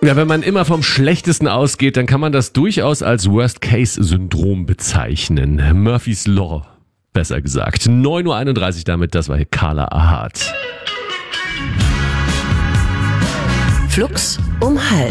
Ja, wenn man immer vom Schlechtesten ausgeht, dann kann man das durchaus als Worst-Case-Syndrom bezeichnen. Murphy's Law, besser gesagt. 9.31 Uhr damit, das war hier Carla Ahad. Flux um 12:30.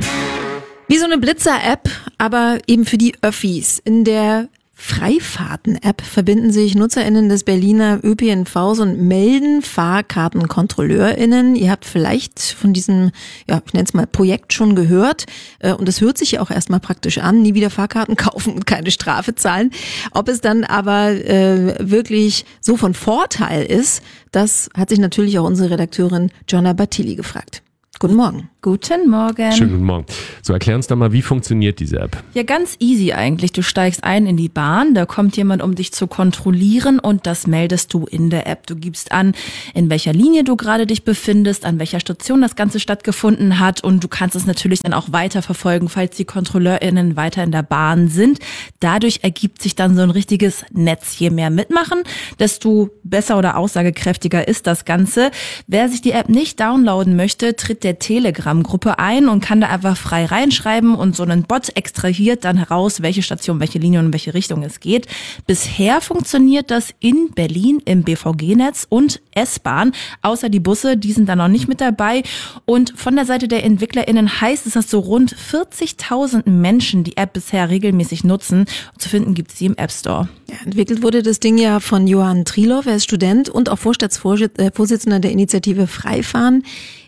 Wie so eine Blitzer-App, aber eben für die Öffis. In der Freifahrten-App verbinden sich NutzerInnen des Berliner ÖPNVs und melden FahrkartenkontrolleurInnen. Ihr habt vielleicht von diesem, ich nenne es mal Projekt schon gehört. Und es hört sich ja auch erstmal praktisch an. Nie wieder Fahrkarten kaufen und keine Strafe zahlen. Ob es dann aber wirklich so von Vorteil ist, das hat sich natürlich auch unsere Redakteurin Jonna Battili gefragt. Guten Morgen. Guten Morgen. Schönen guten Morgen. So, erklär uns doch mal, wie funktioniert diese App? Ja, ganz easy eigentlich. Du steigst ein in die Bahn, da kommt jemand, um dich zu kontrollieren und das meldest du in der App. Du gibst an, in welcher Linie du gerade dich befindest, an welcher Station das Ganze stattgefunden hat und du kannst es natürlich dann auch weiterverfolgen, falls die KontrolleurInnen weiter in der Bahn sind. Dadurch ergibt sich dann so ein richtiges Netz. Je mehr mitmachen, desto besser oder aussagekräftiger ist das Ganze. Wer sich die App nicht downloaden möchte, tritt der Telegram-Gruppe ein und kann da einfach frei reinschreiben und so ein Bot extrahiert dann heraus, welche Station, welche Linie und in welche Richtung es geht. Bisher funktioniert das in Berlin im BVG-Netz und S-Bahn, außer die Busse, die sind da noch nicht mit dabei. Und von der Seite der EntwicklerInnen heißt es, dass so rund 40.000 Menschen die App bisher regelmäßig nutzen. Zu finden gibt es sie im App Store. Ja, entwickelt wurde das Ding ja von Johann Trilow, er ist Student und auch Vorstandsvorsitzender der Initiative Freifahren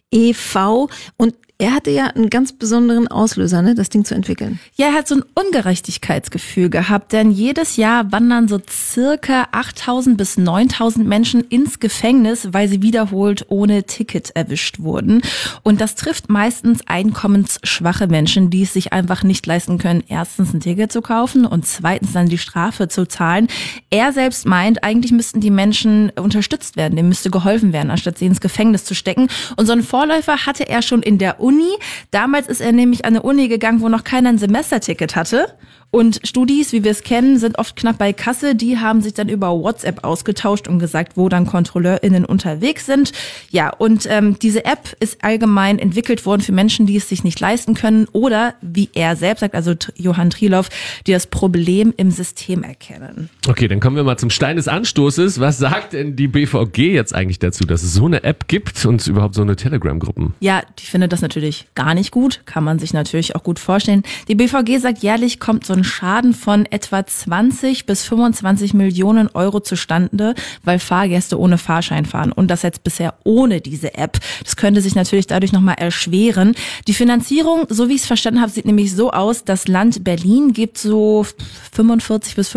e.V. und er hatte ja einen ganz besonderen Auslöser, das Ding zu entwickeln. Ja, er hat so ein Ungerechtigkeitsgefühl gehabt, denn jedes Jahr wandern so circa 8.000 bis 9.000 Menschen ins Gefängnis, weil sie wiederholt ohne Ticket erwischt wurden. Und das trifft meistens einkommensschwache Menschen, die es sich einfach nicht leisten können, erstens ein Ticket zu kaufen und zweitens dann die Strafe zu zahlen. Er selbst meint, eigentlich müssten die Menschen unterstützt werden, denen müsste geholfen werden, anstatt sie ins Gefängnis zu stecken. Und so einen Vorläufer hatte er schon in der Uni. Damals ist er nämlich an eine Uni gegangen, wo noch keiner ein Semesterticket hatte. Und Studis, wie wir es kennen, sind oft knapp bei Kasse. Die haben sich dann über WhatsApp ausgetauscht und gesagt, wo dann KontrolleurInnen unterwegs sind. Ja, und diese App ist allgemein entwickelt worden für Menschen, die es sich nicht leisten können oder, wie er selbst sagt, also Johann Trilow, die das Problem im System erkennen. Okay, dann kommen wir mal zum Stein des Anstoßes. Was sagt denn die BVG jetzt eigentlich dazu, dass es so eine App gibt und überhaupt so eine Telegram-Gruppen? Ja, die findet das natürlich gar nicht gut. Kann man sich natürlich auch gut vorstellen. Die BVG sagt, jährlich kommt so ein Schaden von etwa 20 bis 25 Millionen Euro zustande, weil Fahrgäste ohne Fahrschein fahren. Und das jetzt bisher ohne diese App. Das könnte sich natürlich dadurch nochmal erschweren. Die Finanzierung, so wie ich es verstanden habe, sieht nämlich so aus, das Land Berlin gibt so 45 bis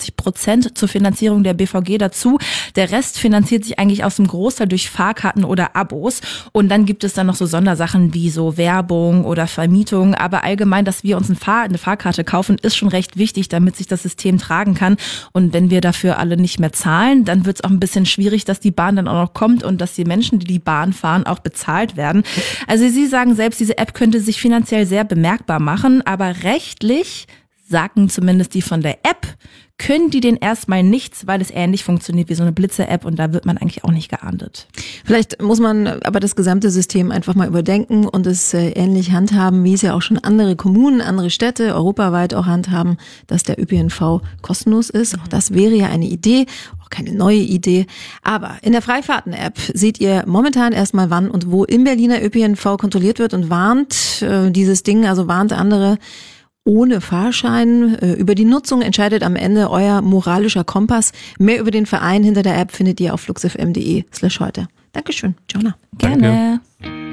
55% zur Finanzierung der BVG dazu. Der Rest finanziert sich eigentlich aus dem Großteil durch Fahrkarten oder Abos. Und dann gibt es dann noch so Sondersachen wie so Werbung oder Vermietung. Aber allgemein, dass wir uns eine Fahrkarte kaufen, ist schon recht wichtig, damit sich das System tragen kann. Und wenn wir dafür alle nicht mehr zahlen, dann wird es auch ein bisschen schwierig, dass die Bahn dann auch noch kommt und dass die Menschen, die die Bahn fahren, auch bezahlt werden. Also Sie sagen selbst, diese App könnte sich finanziell sehr bemerkbar machen, aber rechtlich, sagen zumindest die von der App, können die den erstmal nichts, weil es ähnlich funktioniert wie so eine Blitzer-App und da wird man eigentlich auch nicht geahndet. Vielleicht muss man aber das gesamte System einfach mal überdenken und es ähnlich handhaben, wie es ja auch schon andere Kommunen, andere Städte europaweit auch handhaben, dass der ÖPNV kostenlos ist. Auch das wäre ja eine Idee, auch keine neue Idee. Aber in der Freifahrten-App seht ihr momentan erstmal, wann und wo im Berliner ÖPNV kontrolliert wird und warnt dieses Ding, also warnt andere ohne Fahrschein. Über die Nutzung entscheidet am Ende euer moralischer Kompass. Mehr über den Verein hinter der App findet ihr auf fluxfm.de/heute. Dankeschön, Jonna. Gerne. Danke.